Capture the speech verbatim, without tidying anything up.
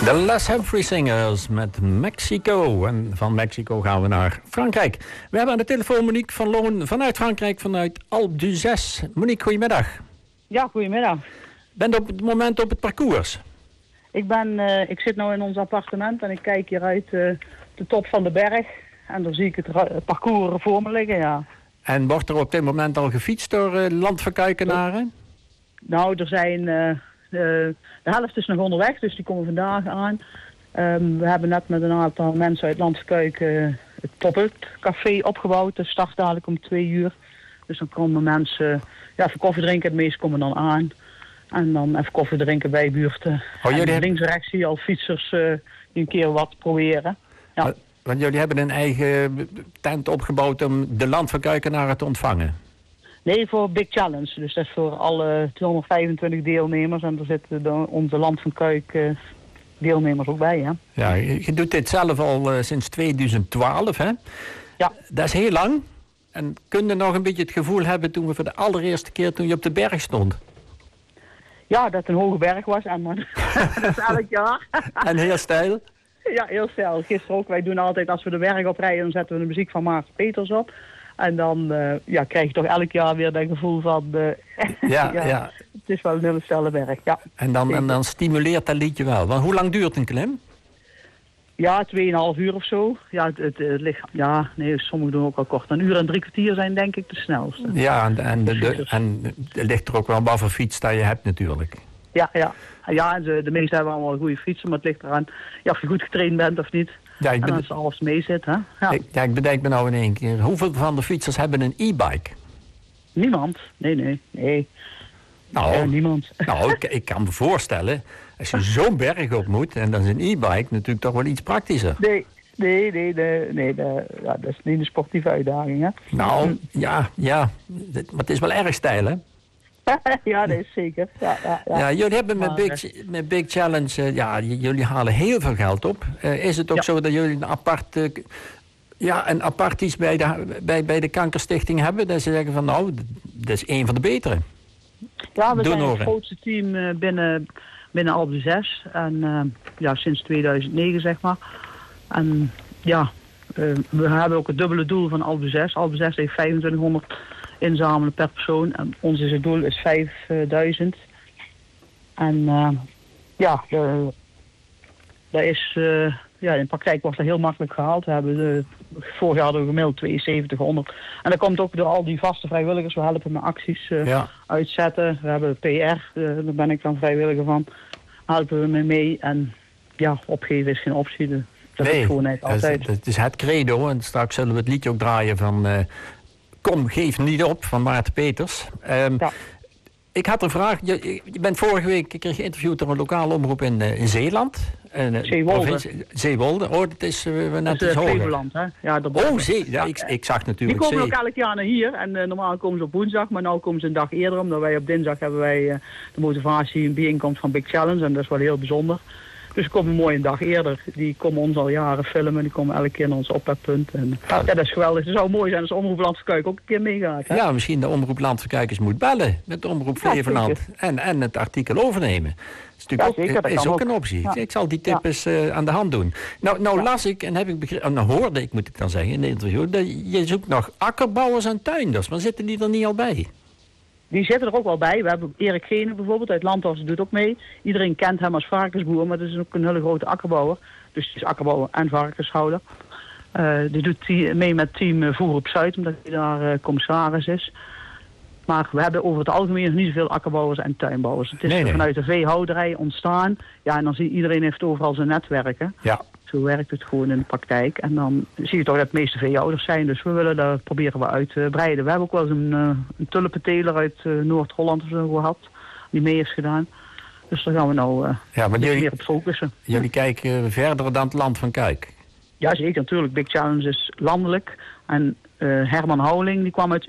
De Les Humphrey Singers met Mexico. En van Mexico gaan we naar Frankrijk. We hebben aan de telefoon Monique van Loon vanuit Frankrijk, vanuit Alpe d'Huez. Monique, goedemiddag. Ja, goedemiddag. Bent op het moment op het parcours? Ik, ben, uh, ik zit nu in ons appartement en ik kijk hier uit uh, de top van de berg. En daar zie ik het, het parcours voor me liggen, ja. En wordt er op dit moment al gefietst door uh, landverkuikenaren? Nou, er zijn... Uh, de, de helft is nog onderweg, dus die komen vandaag aan. Um, we hebben net met een aantal mensen uit Landverkuik uh, het pop-up café opgebouwd. Dat start dadelijk om twee uur. Dus dan komen mensen ja, even koffie drinken. Het meeste komen dan aan. En dan even koffie drinken bij buurten. Oh, jullie links en rechts zie je al fietsers uh, die een keer wat proberen. Ja. Want jullie hebben een eigen tent opgebouwd om de landverkuikenaren te ontvangen? Nee, voor Big Challenge. Dus dat is voor alle tweehonderdvijfentwintig deelnemers. En daar zitten de, onze Land van Kuik uh, deelnemers ook bij, hè? Ja, je doet dit zelf al uh, sinds tweeduizend twaalf, hè? Ja. Dat is heel lang. En kun je nog een beetje het gevoel hebben toen we voor de allereerste keer toen je op de berg stond? Ja, dat het een hoge berg was. En man, dat is elk jaar. En heel stijl? Ja, heel stijl. Gisteren ook. Wij doen altijd, als we de berg oprijden, dan zetten we de muziek van Maarten Peters op. En dan uh, ja, krijg je toch elk jaar weer dat gevoel van... Uh, ja, ja, ja. Het is wel een hele stelle berg, ja. En dan, en dan stimuleert dat liedje wel. Want hoe lang duurt een klim? Ja, tweeënhalf uur of zo. Ja, het, het, het ligt... Ja, nee, sommigen doen ook al kort. Een uur en drie kwartier zijn denk ik de snelste. Ja, en, en, de, de, en er ligt er ook wel wat voor fiets dat je hebt natuurlijk. Ja, ja. Ja, en de, de meesten hebben allemaal goede fietsen, maar het ligt eraan ja, of je goed getraind bent of niet. Ja, ik en als alles mee zit, hè. Ja. Ik, ja, ik bedenk me nou in één keer. Hoeveel van de fietsers hebben een e-bike? Niemand. Nee, nee, nee. Nou, ja, niemand. Nou, ik, ik kan me voorstellen, als je zo'n berg op moet, en dan is een e-bike natuurlijk toch wel iets praktischer. Nee, nee, nee, nee, nee de, ja, dat is niet een sportieve uitdaging, hè. Nou, ja, ja, maar het is wel erg stijl, hè? Ja, dat is zeker. Ja, ja, ja. ja jullie hebben met Big, met Big Challenge, uh, ja, jullie halen heel veel geld op. Uh, is het ook ja. zo dat jullie een apart, uh, ja, een apart iets bij de, bij, bij de Kankerstichting hebben? Dat ze zeggen van nou, dat is één van de betere. Ja, we Donoren. zijn het grootste team uh, binnen, binnen Alpe d'Huez. En uh, ja, sinds tweeduizend negen zeg maar. En ja, uh, we hebben ook het dubbele doel van Alpe d'Huez. Alpe d'Huez heeft vijfentwintighonderd inzamelen per persoon. En ons is het doel is vijfduizend. En uh, ja, de, dat is, uh, ja, in de praktijk wordt dat heel makkelijk gehaald. We hebben de, vorig jaar hadden we gemiddeld tweeënzeventighonderd. En dat komt ook door al die vaste vrijwilligers. We helpen met acties uh, ja. uitzetten. We hebben P R, uh, daar ben ik dan vrijwilliger van. Helpen we mee mee. En ja, opgeven is geen optie. De, dat nee, is gewoon niet altijd. Het is het credo. En straks zullen we het liedje ook draaien van... Uh, Kom, geef niet op, van Maarten Peters. Um, ja. Ik had een vraag. Je, je bent vorige week, ik kreeg geïnterviewd door een lokale omroep in, uh, in Zeeland. Uh, Zeewolde. Zeewolde. Oh, dat is uh, net dat is, iets uh, hoger. Flevoland, hè? Ja, oh, Zee. Ja, ik, ik zag natuurlijk Die komen zee. ook elk jaar naar hier. En uh, normaal komen ze op woensdag, maar nu komen ze een dag eerder. Omdat wij op dinsdag hebben wij uh, de motivatie en bijeenkomst van Big Challenge. En dat is wel heel bijzonder. Dus ze komen mooi een dag eerder. Die komen ons al jaren filmen. Die komen elke keer naar ons ophefpunt. En ja, dat is geweldig. Het zou mooi zijn als Omroep Landverkuik ook een keer meegaat. Hè? Ja, misschien de Omroep Landverkuikers moet bellen met de Omroep Flevoland. Ja, en, en het artikel overnemen. Dat is natuurlijk ja, ook, is ook, ook een optie. Ja. Ik zal die tip ja. eens uh, aan de hand doen. Nou, nou ja. las ik en heb ik begrepen, nou hoorde ik moet ik dan zeggen in de interview, dat je zoekt nog akkerbouwers en tuinders. Maar zitten die er niet al bij? Die zitten er ook wel bij. We hebben Erik Gene bijvoorbeeld uit Landhorst, doet ook mee. Iedereen kent hem als varkensboer, maar dat is ook een hele grote akkerbouwer. Dus die is akkerbouwer en varkenshouder. Uh, die doet die mee met team Voer op Zuid, omdat hij daar uh, commissaris is. Maar we hebben over het algemeen nog niet zoveel akkerbouwers en tuinbouwers. Het is nee, nee. vanuit de veehouderij ontstaan. Ja, en dan zie je, iedereen heeft overal zijn netwerken. Ja. Zo werkt het gewoon in de praktijk. En dan zie je toch dat het meeste veehouders zijn. Dus we willen dat proberen we uit te breiden. We hebben ook wel eens een, uh, een tulpenteler uit uh, Noord-Holland of zo gehad. Die mee heeft gedaan. Dus daar gaan we nou uh, ja, maar jullie, meer op focussen. Jullie kijken verder dan het Land van Kuik? Ja, zeker. Natuurlijk. Big Challenge is landelijk. En uh, Herman Houweling die kwam uit